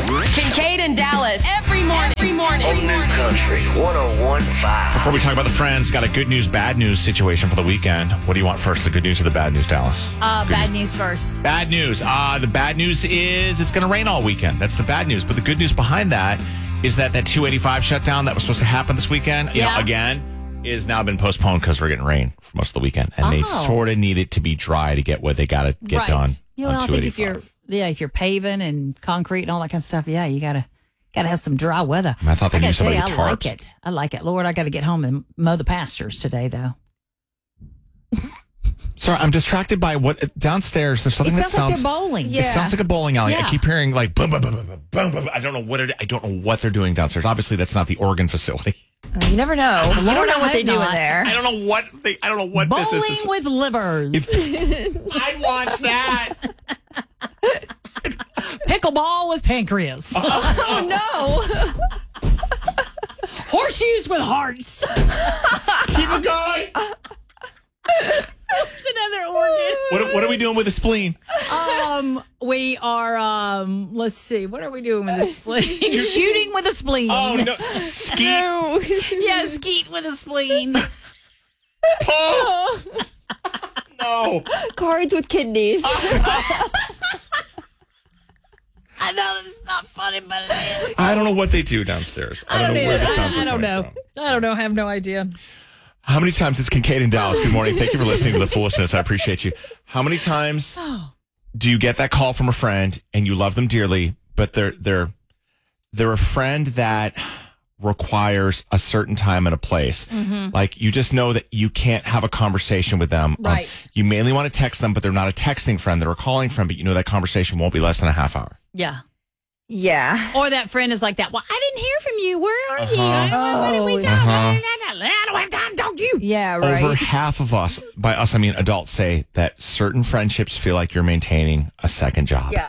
Kincaid and Dallas every morning. On New Country 101.5. Before we talk about the Friends, got a good news, bad news situation for the weekend. What do you want first, the good news or the bad news, Dallas? Bad news first. Bad news. The bad news is it's going to rain all weekend. That's the bad news. But the good news behind that is that 285 shutdown that was supposed to happen this weekend, again, is now been postponed because we're getting rain for most of the weekend. And they sort of need it to be dry to get what they got to get done on 285. I think if you're paving and concrete and all that kind of stuff, you gotta have some dry weather. I thought they knew somebody with tarps. I like it. Lord, I got to get home and mow the pastures today, though. Sorry, I'm distracted by what downstairs. There's something that sounds like they're bowling. It sounds like a bowling alley. Yeah. I keep hearing like boom, boom, boom, boom, boom, boom. I don't know what they're doing downstairs. Obviously, that's not the organ facility. You never know. You don't know what they do in there. I don't know what bowling this is. Bowling with livers. I'd watch that. Pickleball with pancreas. Oh no! Horseshoes with hearts. Keep it going. It's another organ. What are we doing with the spleen? We are. Let's see. What are we doing with the spleen? Shooting with a spleen. Oh no! Skeet. No. Yeah, skeet with a spleen. Oh. No. Cards with kidneys. I know this is not funny, but it is. I don't know what they do downstairs. I don't know where the sounds are I don't know. coming from. I don't know. I have no idea. How many times? It's Kincaid and Dallas. Good morning. Thank you for listening to the foolishness. I appreciate you. How many times do you get that call from a friend and you love them dearly, but they're a friend that requires a certain time and a place? Mm-hmm. Like you just know that you can't have a conversation with them. Right. You mainly want to text them, but they're not a texting friend. They're a calling friend, but you know that conversation won't be less than a half hour. Yeah. Yeah. Or that friend is like that. Well, I didn't hear from you. Where are you? What did we talk about? I don't have time to talk to you. Yeah, right. Over half of us, by us I mean adults, say that certain friendships feel like you're maintaining a second job. Yeah,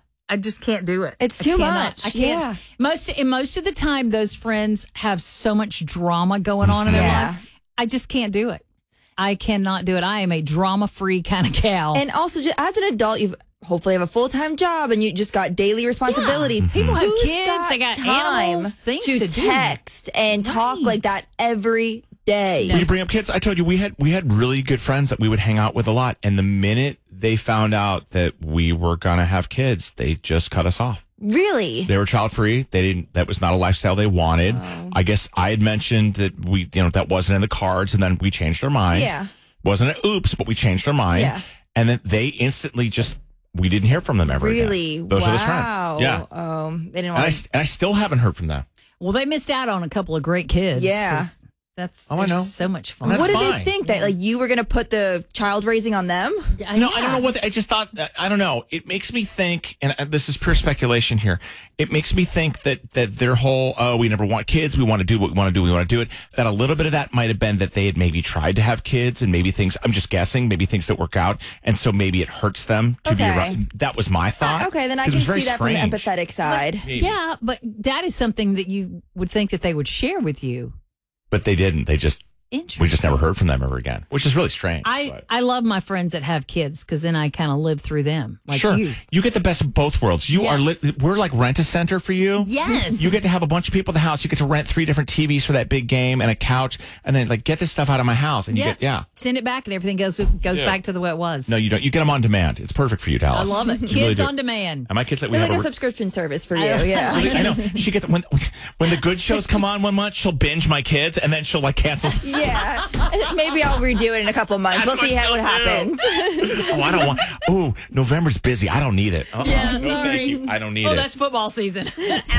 I just can't do it. It's too much. I can't. Yeah. Most of the time, those friends have so much drama going on in their lives. I just can't do it. I cannot do it. I am a drama-free kind of gal. And also, just, as an adult, you've hopefully have a full-time job and you just got daily responsibilities. People have Who's kids, they got time animals, things to do. text and talk like that every day. When you bring up kids, I told you we had really good friends that we would hang out with a lot. And the minute they found out that we were going to have kids, they just cut us off. Really? They were child free. That was not a lifestyle they wanted. I guess I had mentioned that that wasn't in the cards, and then we changed our mind. Yeah. Wasn't an oops, but we changed our mind. Yes. And then they instantly we didn't hear from them ever really? again. Those are those friends. Yeah. They didn't want and I still haven't heard from them. Well, they missed out on a couple of great kids. Yeah. I know. So much fun. That's what did fine. they think? That you were going to put the child raising on them? No, I don't know what. I just thought. I don't know. It makes me think, and this is pure speculation here. It makes me think that their whole we never want kids. We want to do what we want to do. We want to do it. That a little bit of that might have been that they had maybe tried to have kids, and maybe things. I'm just guessing. Maybe things that work out, and so maybe it hurts them to be around. That was my thought. Okay, then I can see that from the empathetic side. Yeah, but that is something that you would think that they would share with you. But they didn't. We just never heard from them ever again, which is really strange. I love my friends that have kids because then I kind of live through them. Like sure. You get the best of both worlds. We're like Rent-A-Center for you. Yes. You get to have a bunch of people at the house. You get to rent 3 different TVs for that big game and a couch, and then get this stuff out of my house. And you send it back, and everything goes back to the way it was. No, you don't. You get them on demand. It's perfect for you, Dallas. I love it. Kids on demand. And my kids that we They're have like a subscription service for you. Yeah. I know. She gets when the good shows come on one month, she'll binge my kids, and then she'll cancel. Yeah. Maybe I'll redo it in a couple months. We'll see what happens. I don't want. Oh, November's busy. I don't need it. Yeah, sorry. No, thank you. I don't need it. Oh, that's football season.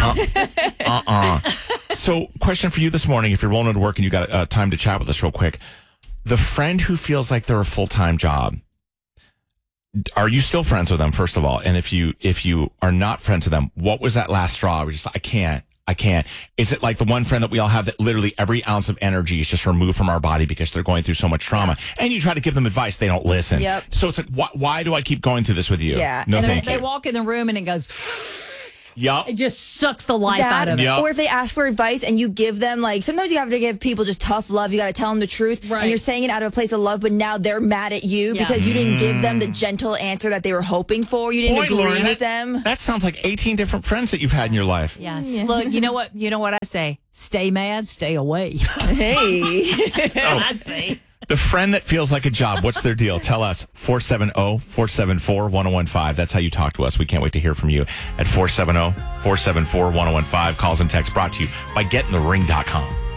So, question for you this morning: if you're rolling to work and you got time to chat with us real quick, the friend who feels like they're a full-time job, are you still friends with them? First of all, and if you are not friends with them, what was that last straw? We're just I can't. Is it like the one friend that we all have that literally every ounce of energy is just removed from our body because they're going through so much trauma? And you try to give them advice, they don't listen. Yep. So it's like, why do I keep going through this with you? Yeah. No, and thank They you. walk in the room and it goes. Yup. It just sucks the life out of it. Yep. Or if they ask for advice and you give them, like, sometimes you have to give people just tough love. You got to tell them the truth. Right. And you're saying it out of a place of love, but now they're mad at you Yeah. because you didn't give them the gentle answer that they were hoping for. You didn't Boy, agree Lauren, with them. That sounds like 18 different friends that you've had in your life. Yes. Look, you know what? You know what I say? Stay mad, stay away. Hey. I say. The friend that feels like a job, what's their deal? Tell us. 470-474-1015. That's how you talk to us. We can't wait to hear from you at 470-474-1015. Calls and texts brought to you by GetInTheRing.com.